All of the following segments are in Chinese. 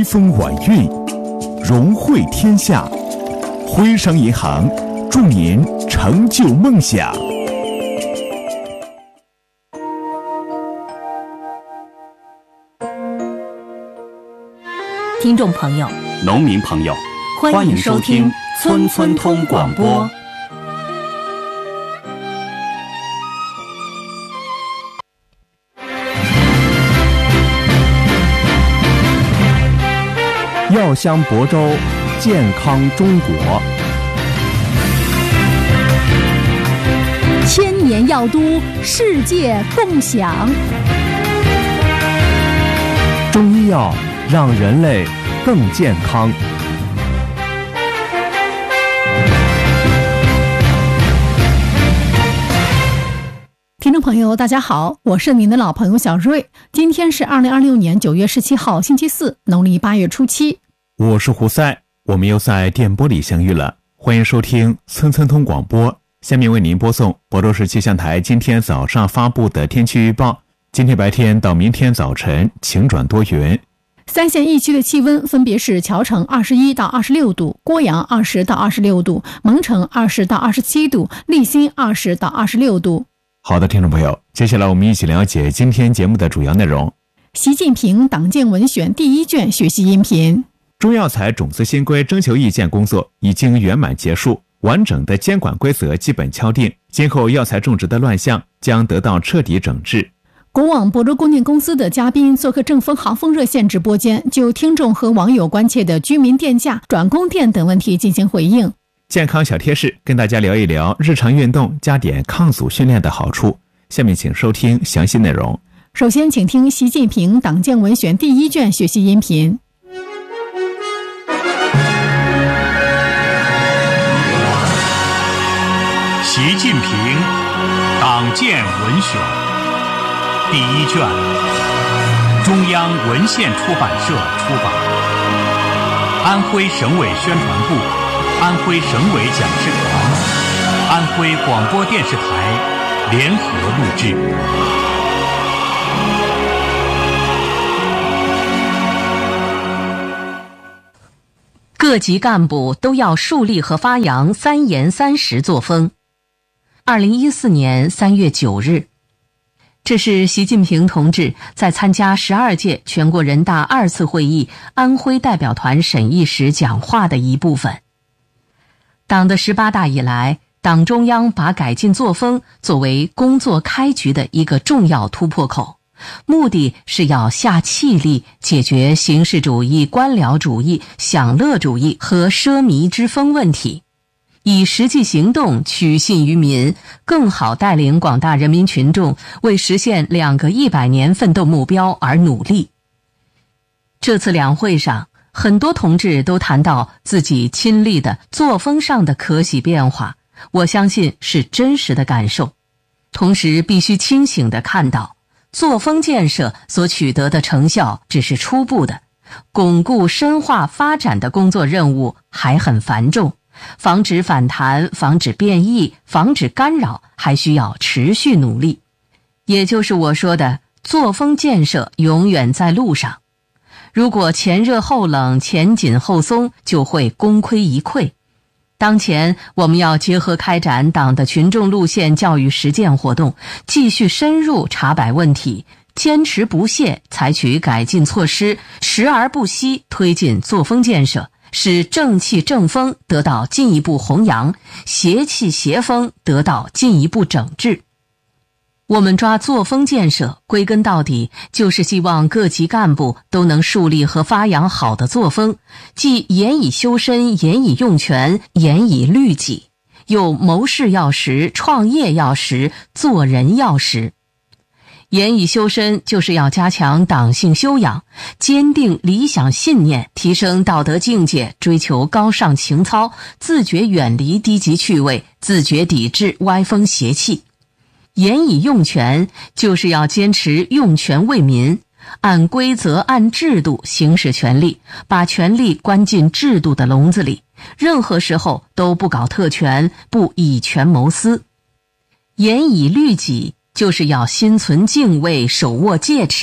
风晚运，荣惠天下。徽商银行祝您成就梦想。 听众朋友， 农民朋友， 欢迎收听村村通广播。 药香亳州，健康中国。 千年药都，世界共享。 中医药让人类更健康。 听众朋友大家好，我是您的老朋友小瑞。今天是2026年9月17号星期四，农历8月初7。 我是胡塞，我们又在电波里相遇了。欢迎收听村村通广播。下面为您播送亳州市气象台今天早上发布的天气预报。今天白天到明天早晨晴转多云。 三县一区的气温分别是谯城21到26度，郭阳20到26度，蒙城20到27度，利辛20到26度。 好的，听众朋友，接下来我们一起了解今天节目的主要内容。 习近平党建文选第1卷学习音频。 中药材种子新规征求意见工作已经圆满结束，完整的监管规则基本敲定，今后药材种植的乱象将得到彻底整治。 国网亳州供电公司的嘉宾做客正风航风热线直播间，就听众和网友关切的居民电价、转供电等问题进行回应。 健康小贴士，跟大家聊一聊日常运动加点抗阻训练的好处。下面请收听详细内容。 首先请听习近平党建文选第1卷学习音频。 习近平党建文选第1卷，中央文献出版社出版，安徽省委宣传部、安徽省委讲师团、安徽广播电视台联合录制。 各级干部都要树立和发扬3严3实作风。2014年3月9日，这是习近平同志在参加12届全国人大2次会议安徽代表团审议时讲话的一部分。党的18大以来，党中央把改进作风作为工作开局的一个重要突破口，目的是要下气力解决形式主义、官僚主义、享乐主义和奢靡之风问题，以实际行动取信于民，更好带领广大人民群众为实现2个100年奋斗目标而努力。这次两会上，很多同志都谈到自己亲历的作风上的可喜变化，我相信是真实的感受。同时必须清醒地看到，作风建设所取得的成效只是初步的，巩固深化发展的工作任务还很繁重，防止反弹、防止变异、防止干扰还需要持续努力。也就是我说的，作风建设永远在路上。如果前热后冷、前紧后松，就会功亏一篑。当前我们要结合开展党的群众路线教育实践活动，继续深入查摆问题，坚持不懈采取改进措施，时而不息推进作风建设，使正气正风得到进一步弘扬，邪气邪风得到进一步整治。我们抓作风建设，归根到底就是希望各级干部都能树立和发扬好的作风，既严以修身、严以用权、严以律己，又谋事要实、创业要实、做人要实。严以修身就是要加强党性修养，坚定理想信念，提升道德境界，追求高尚情操，自觉远离低级趣味，自觉抵制歪风邪气。严以用权就是要坚持用权为民，按规则按制度行使权力，把权力关进制度的笼子里，任何时候都不搞特权，不以权谋私。严以律己就是要心存敬畏，手握戒尺，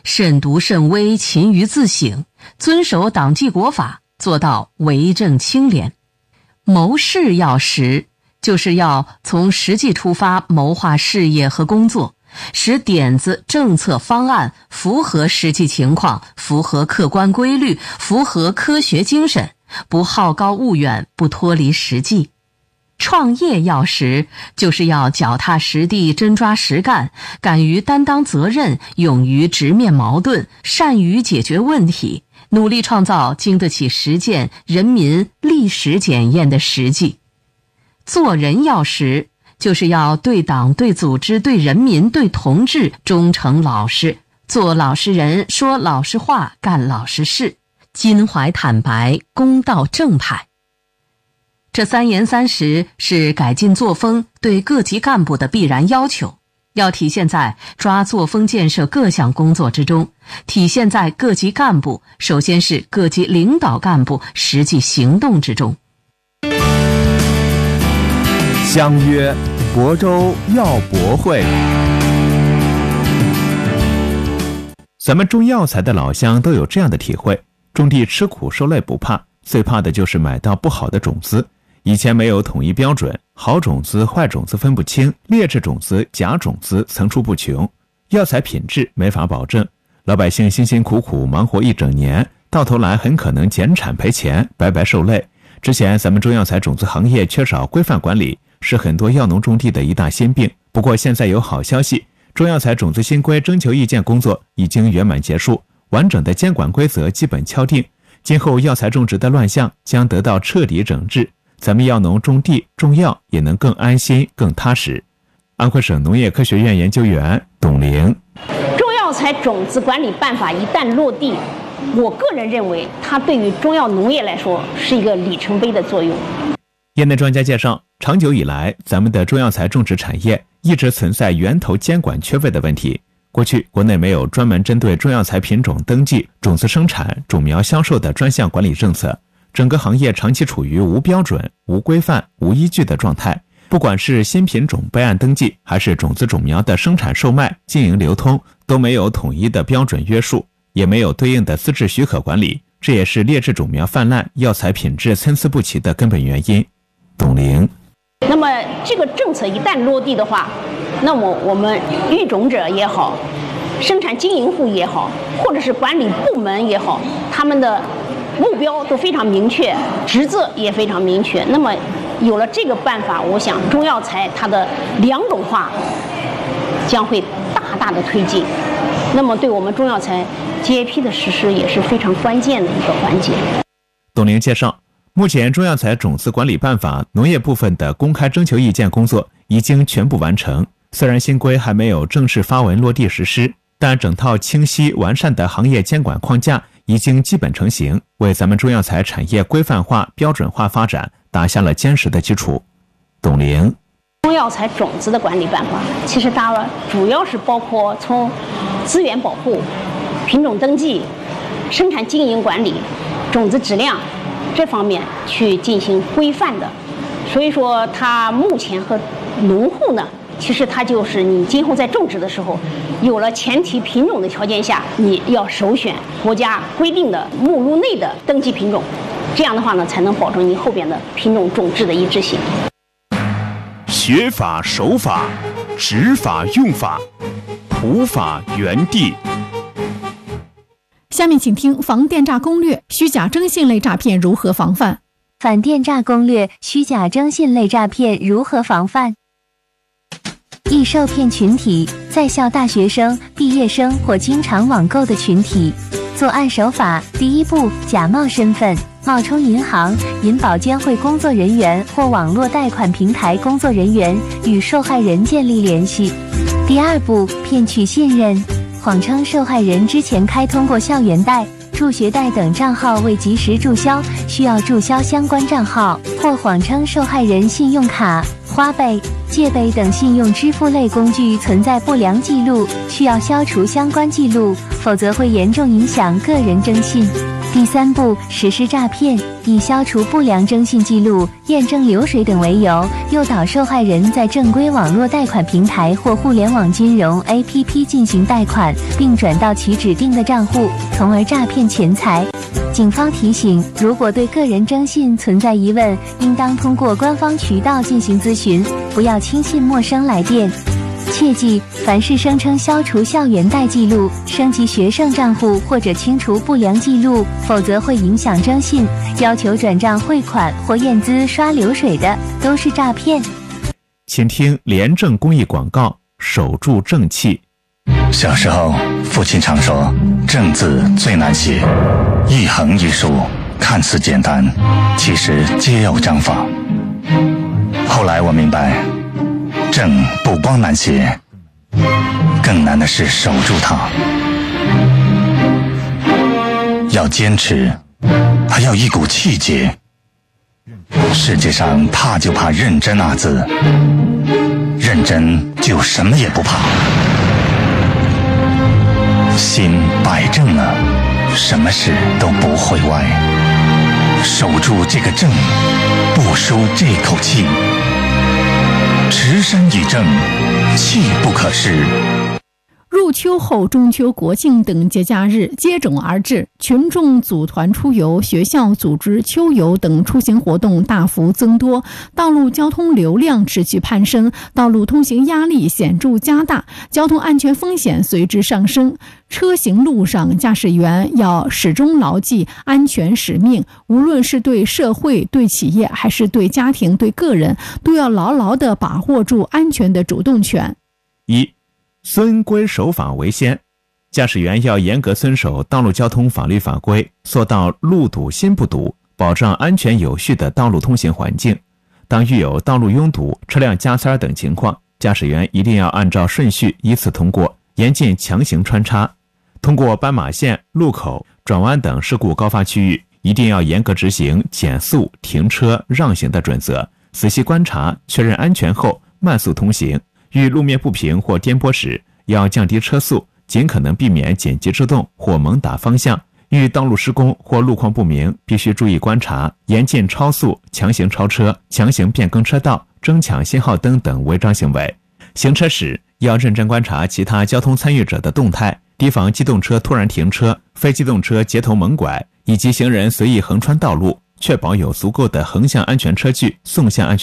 慎独慎微，勤于自省，遵守党纪国法，做到为政清廉。谋事要实，就是要从实际出发谋划事业和工作，使点子、政策、方案符合实际情况，符合客观规律，符合科学精神，不好高骛远，不脱离实际。创业要实，就是要脚踏实地，真抓实干，敢于担当责任，勇于直面矛盾，善于解决问题，努力创造经得起实践、人民历史检验的实际。做人要实，就是要对党、对组织、对人民、对同志忠诚老实，做老实人，说老实话，干老实事，襟怀坦白，公道正派。这三严三实是改进作风对各级干部的必然要求，要体现在抓作风建设各项工作之中，体现在各级干部，首先是各级领导干部实际行动之中。 相约亳州药博会。 咱们种药材的老乡都有这样的体会，种地吃苦受累不怕，最怕的就是买到不好的种子。以前没有统一标准，好种子坏种子分不清，劣质种子假种子层出不穷，药材品质没法保证，老百姓辛辛苦苦忙活一整年，到头来很可能减产赔钱，白白受累。之前咱们中药材种子行业缺少规范管理，是很多药农种地的一大心病。不过现在有好消息，中药材种子新规征求意见工作已经圆满结束，完整的监管规则基本敲定，今后药材种植的乱象将得到彻底整治，咱们药农种地种药也能更安心更踏实。安徽省农业科学院研究员董玲： 中药材种子管理办法一旦落地，我个人认为它对于中药农业来说是一个里程碑的作用。 业内专家介绍，长久以来咱们的中药材种植产业一直存在源头监管缺位的问题。过去国内没有专门针对中药材品种登记、种子生产、种苗销售的专项管理政策，整个行业长期处于无标准、无规范、无依据的状态。不管是新品种备案登记，还是种子种苗的生产售卖、经营流通，都没有统一的标准约束，也没有对应的资质许可管理，这也是劣质种苗泛滥、药材品质参差不齐的根本原因。董玲： 那么这个政策一旦落地的话，那么我们育种者也好，生产经营户也好，或者是管理部门也好，他们的目标都非常明确，职责也非常明确。那么有了这个办法，我想中药材它的两种化将会大大的推进，那么对我们中药材 GAP 的实施也是非常关键的一个环节。 董玲介绍，目前中药材种子管理办法农业部分的公开征求意见工作已经全部完成，虽然新规还没有正式发文落地实施，但整套清晰完善的行业监管框架已经基本成型，为咱们中药材产业规范化、标准化发展打下了坚实的基础。董玲： 中药材种子的管理办法，其实它主要是包括从资源保护、品种登记、生产经营管理、种子质量这方面去进行规范的。所以说它目前和农户呢，其实它就是你今后在种植的时候，有了前提品种的条件下，你要首选国家规定的目录内的登记品种，这样的话呢，才能保证你后边的品种种质的一致性。 学法守法，执法用法，普法原地。 下面请听防电诈攻略：虚假征信类诈骗如何防范？ 反电诈攻略：虚假征信类诈骗如何防范？易受骗群体：在校大学生、毕业生或经常网购的群体。作案手法：第一步，假冒身份，冒充银行、银保监会工作人员或网络贷款平台工作人员，与受害人建立联系。第二步，骗取信任，谎称受害人之前开通过校园贷、助学贷等账号未及时注销，需要注销相关账号，或谎称受害人信用卡、 花呗、借呗等信用支付类工具存在不良记录，需要消除相关记录，否则会严重影响个人征信。第3步，实施诈骗，以消除不良征信记录、验证流水等为由，诱导受害人在正规网络贷款平台或互联网金融 APP 进行贷款，并转到其指定的账户，从而诈骗钱财。警方提醒，如果对个人征信存在疑问，应当通过官方渠道进行咨询，不要轻信陌生来电。切记，凡是声称消除校园贷记录、升级学生账户或者清除不良记录，否则会影响征信，要求转账汇款或验资刷流水的，都是诈骗。 请听廉政公益广告，守住正气。 小时候，父亲常说，正字最难写，一横一竖，看似简单，其实皆有章法。后来我明白，正不光难写，更难的是守住它。要坚持，还要一股气节。世界上怕就怕认真二字，认真就什么也不怕。心摆正了，什么事都不会歪。守住这个正，不输这口气。持身以正，气不可失。 入秋后，中秋、国庆等节假日接踵而至，群众组团出游，学校组织秋游等出行活动大幅增多，道路交通流量持续攀升，道路通行压力显著加大，交通安全风险随之上升。车行路上，驾驶员要始终牢记安全使命，无论是对社会、对企业，还是对家庭、对个人，都要牢牢地把握住安全的主动权。 1. 遵规守法为先，驾驶员要严格遵守道路交通法律法规，做到路堵心不堵，保障安全有序的道路通行环境。当遇有道路拥堵、车辆加塞等情况，驾驶员一定要按照顺序依次通过，严禁强行穿插。通过斑马线、路口、转弯等事故高发区域，一定要严格执行减速、停车、让行的准则，仔细观察确认安全后慢速通行。遇路面不平或颠簸时，要降低车速，尽可能避免紧急制动或猛打方向。遇道路施工或路况不明，必须注意观察，严禁超速、强行超车、强行变更车道、争抢信号灯等违章行为。行车时要认真观察其他交通参与者的动态，提防机动车突然停车、非机动车截头猛拐以及行人随意横穿道路，确保有足够的横向安全车距、纵向安全